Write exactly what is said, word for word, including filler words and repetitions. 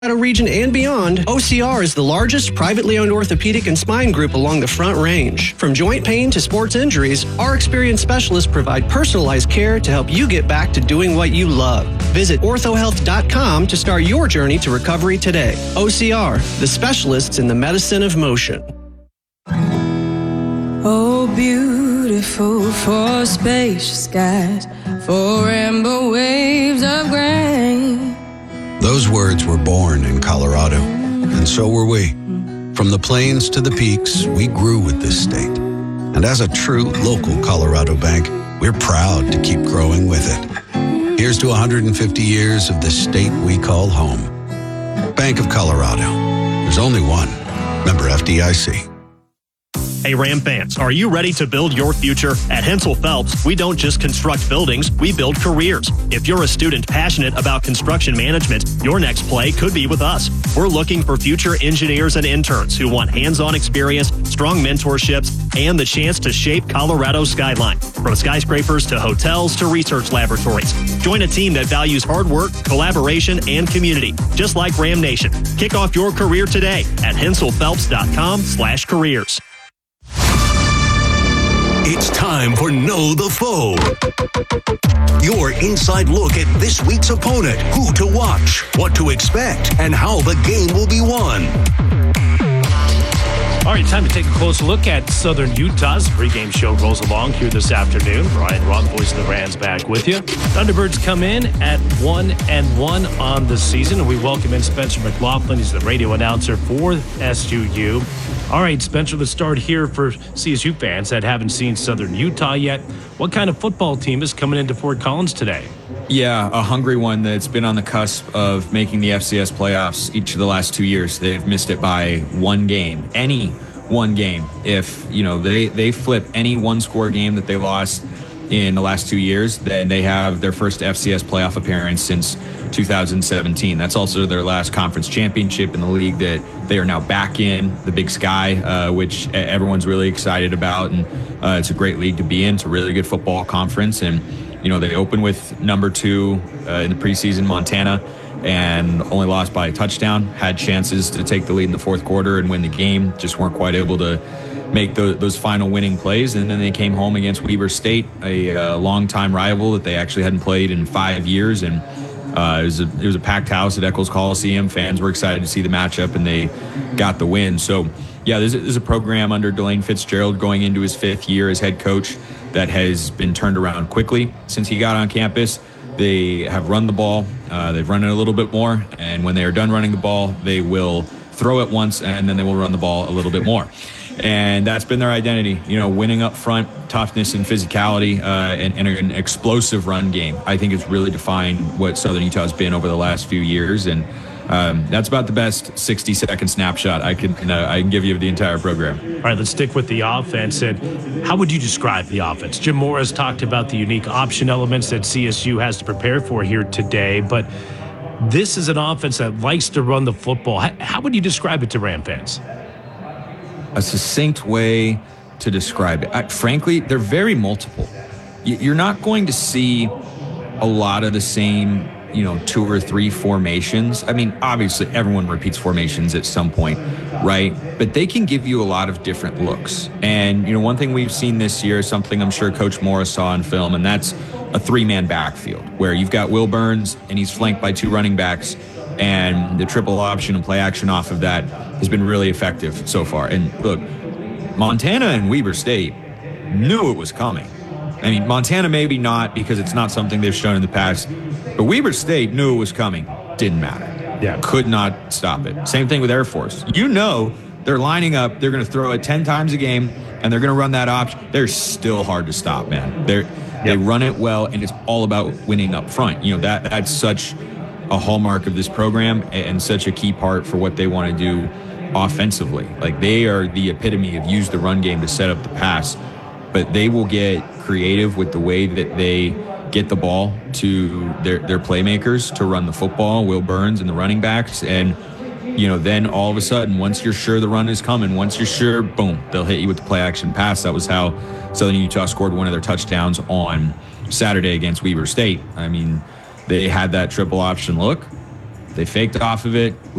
region and beyond, O C R is the largest privately owned orthopedic and spine group along the Front Range. From joint pain to sports injuries, our experienced specialists provide personalized care to help you get back to doing what you love. Visit ortho health dot com to start your journey to recovery today. O C R, the specialists in the medicine of motion. Oh, beautiful for spacious skies, for rainbow waves of grain. Those words were born in Colorado, and so were we. From the plains to the peaks, we grew with this state. And as a true local Colorado bank, we're proud to keep growing with it. Here's to one hundred fifty years of the state we call home. Bank of Colorado. There's only one. Member F D I C. Hey, Ram fans, are you ready to build your future? At Hensel Phelps, we don't just construct buildings, we build careers. If you're a student passionate about construction management, your next play could be with us. We're looking for future engineers and interns who want hands-on experience, strong mentorships, and the chance to shape Colorado's skyline. From skyscrapers to hotels to research laboratories. Join a team that values hard work, collaboration, and community, just like Ram Nation. Kick off your career today at hensel phelps dot com slash careers. It's time for Know the Foe. Your inside look at this week's opponent, who to watch, what to expect, and how the game will be won. All right, time to take a closer look at Southern Utah's pregame show rolls along here this afternoon. Ryan Rock, voice of the Rams, back with you. Thunderbirds come in at one and one on the season, and we welcome in Spencer McLaughlin. He's the radio announcer for S U U. All right, Spencer, let's start here for C S U fans that haven't seen Southern Utah yet. What kind of football team is coming into Fort Collins today? Yeah, a hungry one that's been on the cusp of making the F C S playoffs each of the last two years. They've missed it by one game, any one game. If, you know, they, they flip any one-score game that they lost in the last two years, then they have their first F C S playoff appearance since two thousand seventeen. That's also their last conference championship in the league that they are now back in, the Big Sky, uh, which everyone's really excited about. And uh, it's a great league to be in. It's a really good football conference. And, you know, they open with number two uh, in the preseason, Montana, and only lost by a touchdown. Had chances to take the lead in the fourth quarter and win the game, just weren't quite able to make those, those final winning plays. And then they came home against Weber State, a uh, longtime rival that they actually hadn't played in five years. And uh, it was a, it was a packed house at Eccles Coliseum. Fans were excited to see the matchup, and they got the win. So, yeah, there's a, there's a program under Delane Fitzgerald going into his fifth year as head coach that has been turned around quickly since he got on campus. They have run the ball. Uh, they've run it a little bit more. And when they are done running the ball, they will throw it once, and then they will run the ball a little bit more. And that's been their identity, you know, winning up front, toughness and physicality, uh, and, and an explosive run game. I think it's really defined what Southern Utah has been over the last few years. And um, that's about the best sixty second snapshot I can, uh, I can give you of the entire program. All right, let's stick with the offense. And how would you describe the offense? Jim Morris talked about the unique option elements that C S U has to prepare for here today, but this is an offense that likes to run the football. How, how would you describe it to Ram fans? A succinct way to describe it. I, frankly, they're very multiple. You're not going to see a lot of the same, you know, two or three formations. I mean, obviously everyone repeats formations at some point, right? But they can give you a lot of different looks. And, you know, one thing we've seen this year, something I'm sure Coach Morris saw on film, and that's a three-man backfield where you've got Will Burns and he's flanked by two running backs. And the triple option and play action off of that has been really effective so far. And look, Montana and Weber State knew it was coming. I mean, Montana maybe not because it's not something they've shown in the past, but Weber State knew it was coming. Didn't matter. Yeah. Could not stop it. Same thing with Air Force. You know they're lining up, they're going to throw it ten times a game, and they're going to run that option. They're still hard to stop, man. They're, yep. They run it well, and it's all about winning up front. You know, that that's such a hallmark of this program and such a key part for what they want to do offensively. Like, they are the epitome of use the run game to set up the pass, but they will get creative with the way that they get the ball to their, their playmakers to run the football, Will Burns and the running backs. And, you know, then all of a sudden, once you're sure the run is coming, once you're sure, boom, they'll hit you with the play action pass. That was how Southern Utah scored one of their touchdowns on Saturday against Weber State. I mean, they had that triple option look. They faked off of it.